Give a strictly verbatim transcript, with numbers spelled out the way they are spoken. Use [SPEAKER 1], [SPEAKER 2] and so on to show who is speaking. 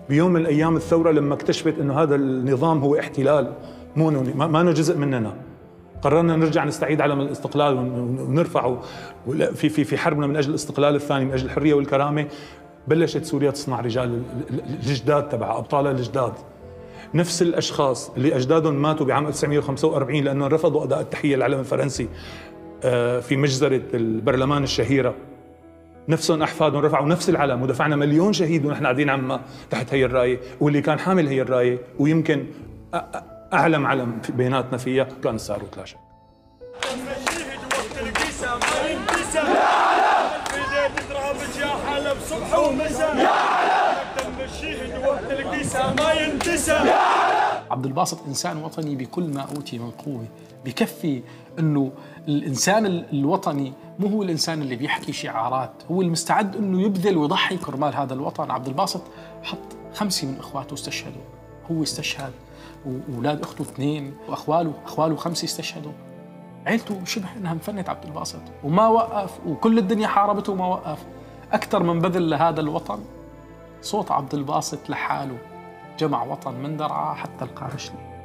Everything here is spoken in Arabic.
[SPEAKER 1] بيوم من ايام الثوره لما اكتشفت انه هذا النظام هو احتلال، مو ما انه جزء مننا، قررنا نرجع نستعيد علم الاستقلال ونرفعه في في في حربنا من اجل الاستقلال الثاني، من اجل الحريه والكرامه. بلشت سوريا تصنع رجال الجداد تبعها، ابطالها الجداد، نفس الاشخاص اللي اجدادهم ماتوا بعام ألف وتسعمئة وخمسة وأربعين لانهم رفضوا اداء التحيه للعلم الفرنسي في مجزره البرلمان الشهيره، نفسهم احفادهم رفعوا نفس العلم، ودفعنا مليون شهيد ونحن قاعدين عما تحت هي الرايه. واللي كان حامل هي الرايه ويمكن اعلم علم بيناتنا فيها كان الساروت لا شك.
[SPEAKER 2] عبد الباسط إنسان وطني بكل ما أوتي من قوة، بكفي أنه الإنسان الوطني مو هو الإنسان اللي بيحكي شعارات، هو المستعد أنه يبذل ويضحي كرمال هذا الوطن. عبد الباسط حط خمسة من إخواته استشهدوا، هو استشهد وأولاد أخته اثنين وأخواله أخواله خمسة استشهدوا، عيلته شبه أنها مفنت عبد الباسط وما وقف، وكل الدنيا حاربته وما وقف. أكثر من بذل لهذا الوطن صوت عبد الباسط لحاله جمع وطن من درعا حتى القارشلي.